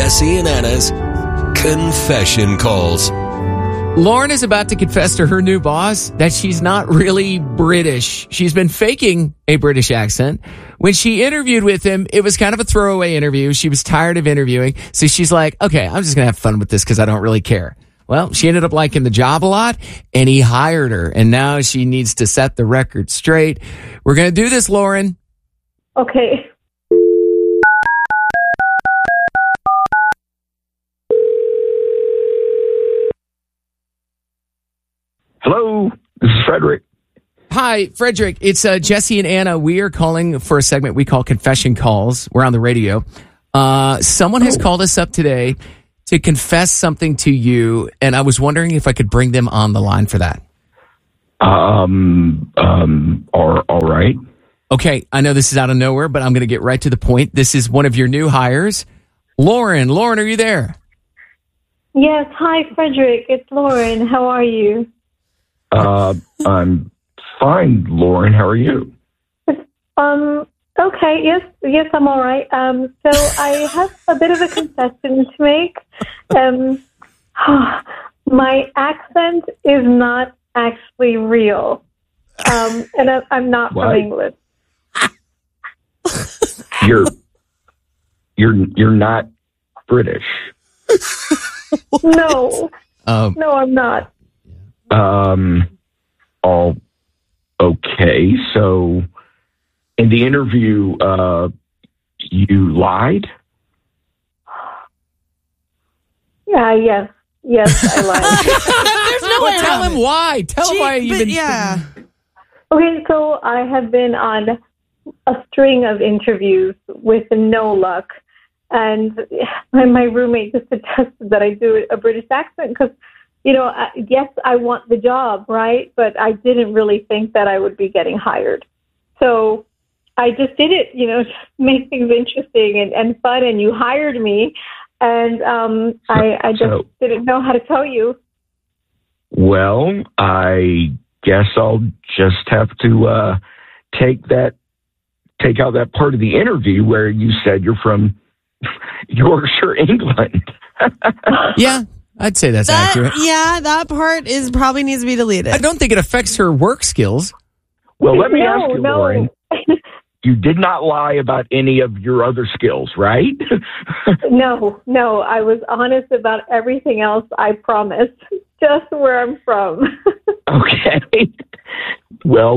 Jesse and Anna's Confession Calls. Lauren is about to confess to her new boss that she's not really British. She's been faking a British accent. When she interviewed with him, it was kind of a throwaway interview. She was tired of interviewing. So she's like, okay, I'm just going to have fun with this because I don't really care. Well, she ended up liking the job a lot, and he hired her. And now she needs to set the record straight. We're going to do this, Lauren. Okay. Hello, this is Frederick. Hi, Frederick. It's Jesse and Anna. We are calling for a segment we call Confession Calls. We're on the radio. Someone has called us up today to confess something to you, and I was wondering if I could bring them on the line for that. All right. Okay, I know this is out of nowhere, but I'm going to get right to the point. This is one of your new hires. Lauren, are you there? Yes. Hi, Frederick. It's Lauren. How are you? I'm fine, Lauren. How are you? Okay. Yes, I'm all right. So I have a bit of a confession to make. My accent is not actually real. And I'm not What? from England. You're not British. No. No, I'm not. All okay. So in the interview, you lied? Yes, I lied. There's no way Tell around him it. why. Tell him why you've been... Yeah. Okay, so I have been on a string of interviews with no luck. And my roommate just suggested that I do a British accent because, yes, I want the job, right? But I didn't really think that I would be getting hired. So I just did it, just make things interesting and fun. And you hired me. And I just didn't know how to tell you. Well, I guess I'll just have to take out that part of the interview where you said you're from Yorkshire, England. Yeah, I'd say that's accurate. Yeah, that part probably needs to be deleted. I don't think it affects her work skills. Well, let me ask you, No. Lauren. You did not lie about any of your other skills, right? No, I was honest about everything else, I promise. Just where I'm from. Okay. Well,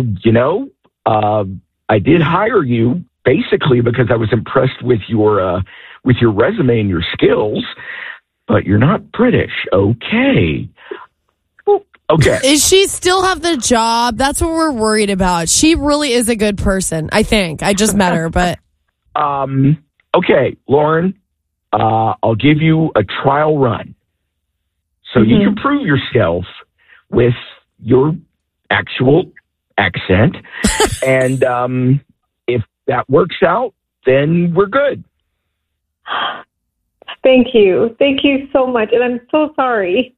I did hire you basically because I was impressed with your resume and your skills, but you're not British. Okay. Okay. Is she still have the job? That's what we're worried about. She really is a good person, I think. I just met her, but... Okay, Lauren, I'll give you a trial run. So you can prove yourself with your actual accent. And if that works out, then we're good. Thank you. Thank you so much. And I'm so sorry.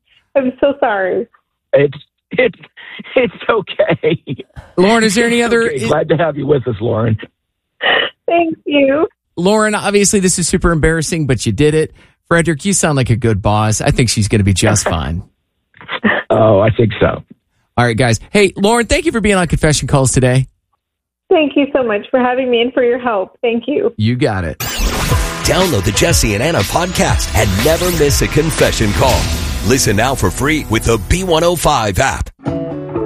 It's okay. Lauren, is there any other... Okay, glad to have you with us, Lauren. Thank you. Lauren, obviously this is super embarrassing, but you did it. Frederick, you sound like a good boss. I think she's going to be just fine. Oh, I think so. All right, guys. Hey, Lauren, thank you for being on Confession Calls today. Thank you so much for having me and for your help. Thank you. You got it. Download the Jesse and Anna podcast and never miss a confession call. Listen now for free with the B105 app.